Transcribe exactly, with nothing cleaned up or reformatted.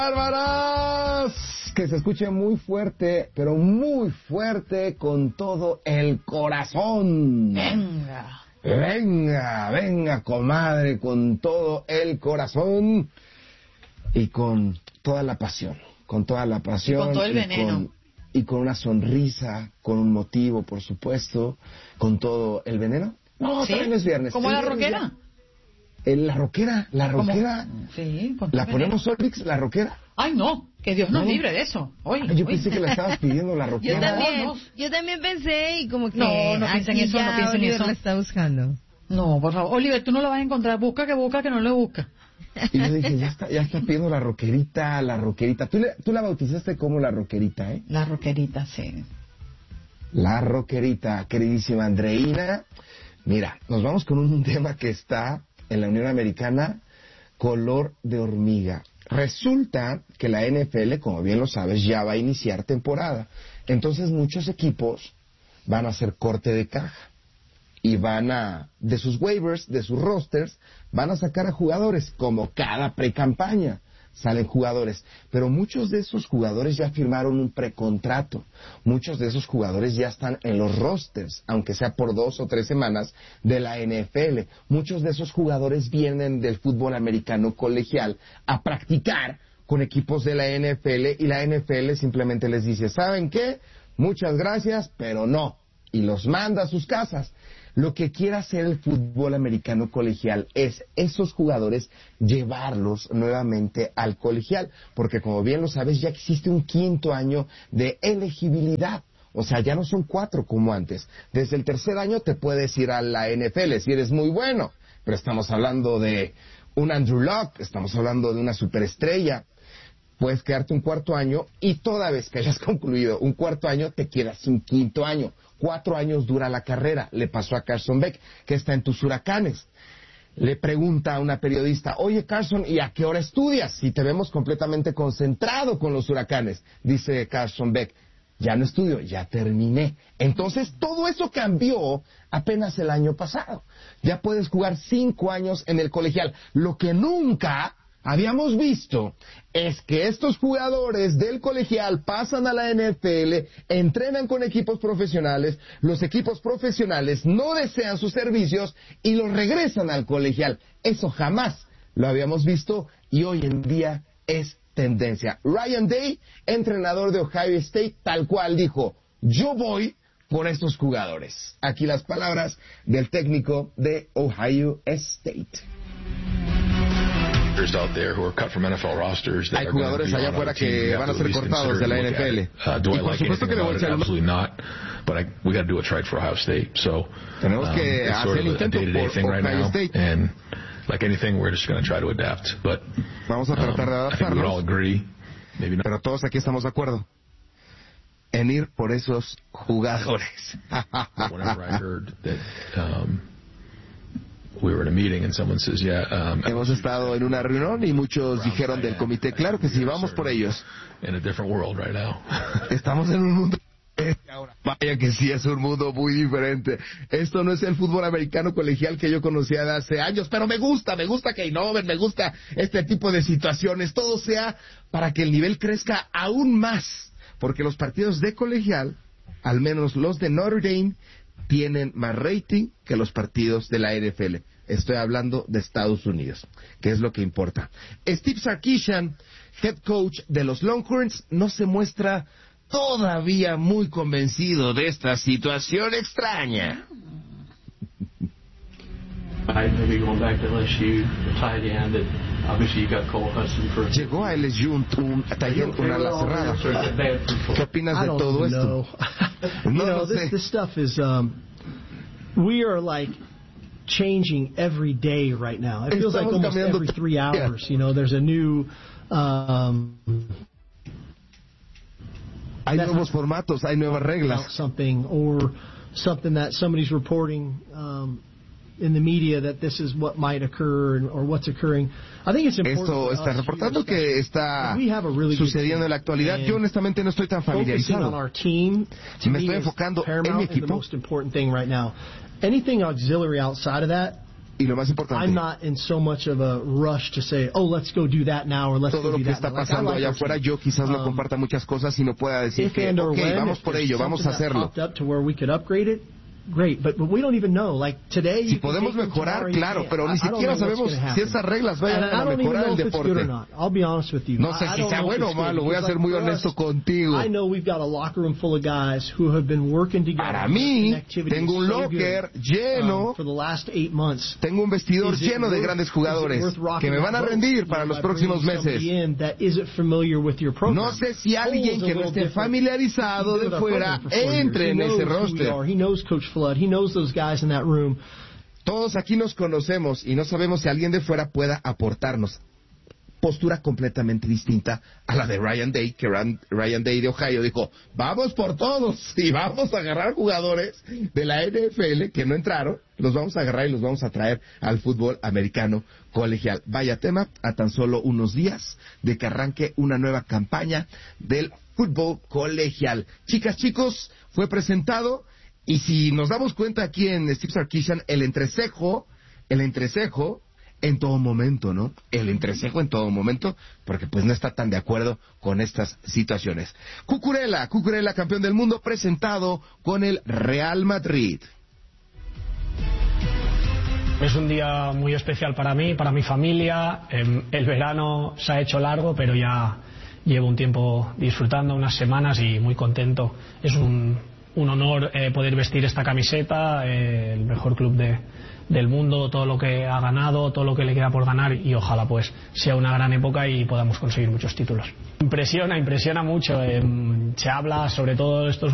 ¡Bárbaros! Que se escuche muy fuerte, pero muy fuerte, con todo el corazón. Venga. Venga, venga, comadre, con todo el corazón y con toda la pasión, con toda la pasión. Y con todo el veneno. Con, y con una sonrisa, con un motivo, por supuesto, con todo el veneno. No, ¿Sí? también es viernes. ¿Como el la viernes rockera? Ya. En la rockera, la rockera. Sí, con ¿La todo el ponemos, Solix, la rockera? Ay, no, que Dios nos ¿No? libre de eso. Oye, Ay, yo oye. pensé que la estabas pidiendo la rockera. Yo también, No, no. yo también pensé y como que No, no piensen aquí eso, ya no piensen Oliver eso. la está buscando. No, por favor. Oliver, tú no lo vas a encontrar. Busca que busca que no lo busca. Y yo dije, ya está, ya está pidiendo la rockerita, la rockerita. Tú, le, tú la bautizaste como la rockerita, ¿eh? La rockerita, sí. La rockerita, queridísima Andreina. Mira, nos vamos con un tema que está en la Unión Americana, color de hormiga. Resulta que la N F L, como bien lo sabes, ya va a iniciar temporada. Entonces muchos equipos van a hacer corte de caja. Y van a, de sus waivers, de sus rosters, van a sacar a jugadores, como cada pre-campaña salen jugadores. Pero muchos de esos jugadores ya firmaron un precontrato. Muchos de esos jugadores ya están en los rosters, aunque sea por dos o tres semanas, de la N F L. Muchos de esos jugadores vienen del fútbol americano colegial a practicar con equipos de la N F L, y la N F L simplemente les dice, ¿saben qué? Muchas gracias, pero no. Y los manda a sus casas. Lo que quiere hacer el fútbol americano colegial es esos jugadores llevarlos nuevamente al colegial, porque como bien lo sabes, ya existe un quinto año de elegibilidad. O sea, ya no son cuatro como antes. Desde el tercer año te puedes ir a la N F L si eres muy bueno, pero estamos hablando de un Andrew Luck, estamos hablando de una superestrella. Puedes quedarte un cuarto año y toda vez que hayas concluido un cuarto año te quedas sin quinto año. Cuatro años dura la carrera. Le pasó a Carson Beck, que está en tus Huracanes. Le pregunta a una periodista, oye Carson, ¿y a qué hora estudias? Si te vemos completamente concentrado con los Huracanes. Dice Carson Beck, ya no estudio, ya terminé. Entonces todo eso cambió apenas el año pasado. Ya puedes jugar cinco años en el colegial. Lo que nunca habíamos visto es que estos jugadores del colegial pasan a la N F L, entrenan con equipos profesionales, los equipos profesionales no desean sus servicios y los regresan al colegial. Eso jamás lo habíamos visto y hoy en día es tendencia. Ryan Day, entrenador de Ohio State, tal cual dijo, yo voy por estos jugadores. Aquí las palabras del técnico de Ohio State. Hay jugadores allá afuera que van a ser cortados de la N F L. Y por supuesto que le voy a echar Tenemos que hacer el intento por Ohio State. Vamos a tratar de adaptarnos. Pero todos aquí estamos de acuerdo en ir por esos jugadores. We were in a meeting and someone says, yeah, um, Hemos estado en una reunión y muchos dijeron del comité, claro que sí, vamos por ellos. In a different world right now. Estamos en un mundo ahora. Vaya que sí, es un mundo muy diferente. Esto no es el fútbol americano colegial que yo conocía de hace años, pero me gusta, me gusta que innoven, me gusta este tipo de situaciones. Todo sea para que el nivel crezca aún más, porque los partidos de colegial, al menos los de Notre Dame, tienen más rating que los partidos de la N F L. Estoy hablando de Estados Unidos, que es lo que importa. Steve Sarkisian, head coach de los Longhorns, no se muestra todavía muy convencido de esta situación extraña. Llegó a L S U un, un taller, una ala cerrada. ¿Qué opinas de todo esto? You know, this, this stuff is, um, we are like changing every day right now. It feels like almost every three hours, you know, there's a new, um, hay nuevos formatos, hay nuevas reglas. Something or something that somebody's reporting, um, in the media that this is what might occur or what's occurring. I think it's important. Esto está reportando que está sucediendo en la actualidad. Yo honestamente no estoy tan familiarizado. Si me estoy enfocando en mi equipo. Anything auxiliary outside of that Y lo más importante, I'm not in so much of a rush to say, oh, let's go do that now, or let's todo go lo do que that está now. Like, I pasando like allá our afuera, team. yo quizás no Um, comparta muchas cosas y no pueda decir If que, and or ok, when, vamos if por there's ello, vamos a something that hacerlo. popped up to where we could upgrade it, great, but, but we don't even know. Like today, Si you can podemos take them mejorar, tomorrow, you claro, can't. pero ni I- I don't siquiera know what's sabemos gonna si happen. esas reglas vayan And I a don't even mejorar know el if it's good or deporte. not. I'll be honest with you. No sé I- I si don't sea know if bueno o it's good, malo, voy a because, ser like, muy for honesto us, contigo. I know we've got a locker room full of guys who have been working together. Para mí, Connectivity tengo un is so locker good, lleno, um, for the last eight months. tengo un vestidor Is it lleno de worth- grandes is it jugadores worth rocking que me van a that boat, rendir you para know, los by próximos bringing somebody meses. in that isn't familiar with your program? No sé si alguien Cole's a que no little esté different. familiarizado He's been de with our fuera program for four years. entre He en ese knows who we roster. are. He knows Coach Flood. He knows those guys in that room. Todos aquí nos conocemos y no sabemos si alguien de fuera pueda aportarnos. Postura completamente distinta a la de Ryan Day, que Ran- Ryan Day de Ohio dijo, vamos por todos y vamos a agarrar jugadores de la N F L que no entraron, los vamos a agarrar y los vamos a traer al fútbol americano colegial. Vaya tema, a tan solo unos días de que arranque una nueva campaña del fútbol colegial. Chicas, chicos, fue presentado y si nos damos cuenta aquí en Steve Sarkisian, el entrecejo, el entrecejo en todo momento, ¿no? El entrecejo en todo momento, porque pues no está tan de acuerdo con estas situaciones. Cucurella, Cucurella, campeón del mundo, presentado con el Real Madrid. Es un día muy especial para mí, para mi familia. Eh, el verano se ha hecho largo, pero ya llevo un tiempo disfrutando, unas semanas y muy contento. Es un, un honor eh, poder vestir esta camiseta, eh, el mejor club de del mundo, todo lo que ha ganado, todo lo que le queda por ganar y ojalá pues sea una gran época y podamos conseguir muchos títulos. Impresiona, impresiona mucho. Eh, se habla sobre todo estos